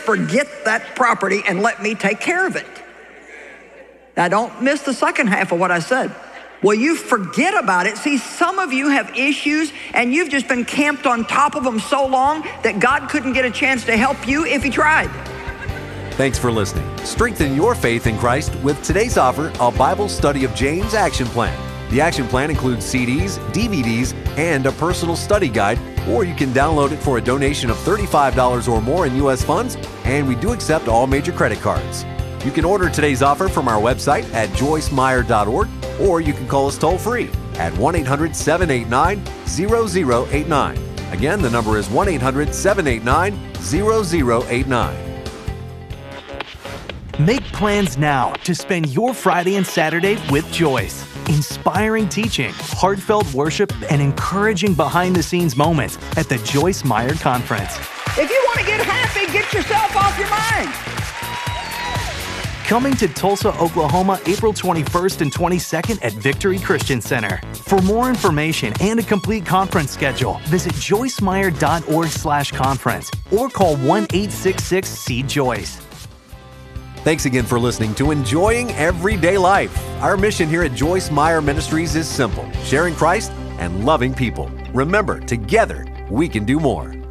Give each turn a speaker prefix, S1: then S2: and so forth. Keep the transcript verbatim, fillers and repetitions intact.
S1: forget that property and let me take care of it. Now, don't miss the second half of what I said. Well, you forget about it. See, some of you have issues and you've just been camped on top of them so long that God couldn't get a chance to help you if he tried.
S2: Thanks for listening. Strengthen your faith in Christ with today's offer, a Bible Study of James Action Plan. The action plan includes C Ds, D V Ds, and a personal study guide, or you can download it for a donation of thirty-five dollars or more in U S funds, and we do accept all major credit cards. You can order today's offer from our website at joyce meyer dot org, or you can call us toll-free at one eight hundred, seven eight nine, zero zero eight nine. Again, the number is one eight hundred, seven eight nine, zero zero eight nine.
S3: Make plans now to spend your Friday and Saturday with Joyce. Inspiring teaching, heartfelt worship, and encouraging behind-the-scenes moments at the Joyce Meyer Conference.
S1: If you want to get happy, get yourself off your mind.
S3: Coming to Tulsa, Oklahoma, April twenty-first and twenty-second at Victory Christian Center. For more information and a complete conference schedule, visit joyce meyer dot org slash conference or call one eight six six C Joyce.
S2: Thanks again for listening to Enjoying Everyday Life. Our mission here at Joyce Meyer Ministries is simple: sharing Christ and loving people. Remember, together we can do more.